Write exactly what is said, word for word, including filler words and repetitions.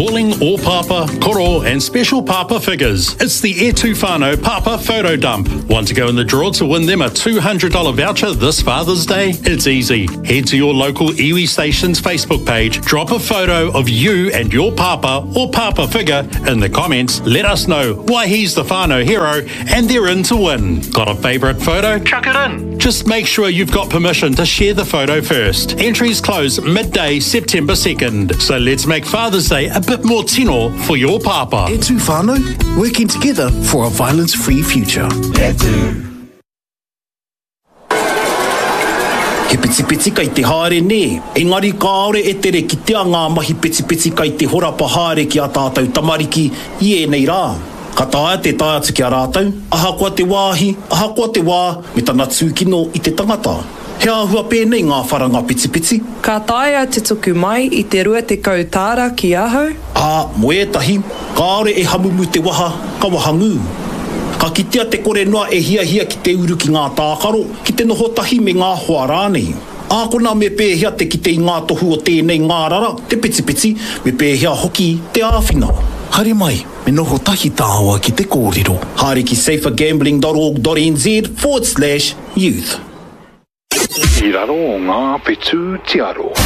calling all papa, koro and special papa figures. It's the E Tu Whānau Papa Photo Dump. Want to go in the draw to win them a two hundred dollars voucher this Father's Day? It's easy. Head to your local iwi station's Facebook page, drop a photo of you and your papa or papa figure in the comments, let us know why he's the whānau hero, and they're in to win. Got a favourite photo? Chuck it in. Just make sure you've got permission to share the photo first. Entries close midday September second, so let's make Father's Day a bit more tino for your papa. E Tu Whānau, working together for a violence-free future. E Tu. He piti-piti kai te haere ne. Engari kāore e tere ki te ngā mahi piti-piti kai te horapa haere ki a tātou tamariki i e nei rā. Ka tāia te tāia ki a rātou. Aha kua te wāhi, aha kua te wā, me tana tūkino i te tangata. He ahua pēnei ngā wharanga piti-piti. Ka tāia te tuku mai i te rua te kautāra ki ahau. Ā, mo etahi, kāore e hamumu te waha, ka wahangu. Ka kitea te kore noa e hia hia ki te uru ki ngā tākaro, ki te noho tahi me ngā hoa rānei. Ākona me pēhea te ki te ngā tohu o tēnei ngā rara, te piti-piti, me pēhea hoki te āwhina. Haere mai, me noho tahi tāua ki te kōrero. Haere ki safergambling.org.nz forward slash youth. I raro o ngā petu te aro.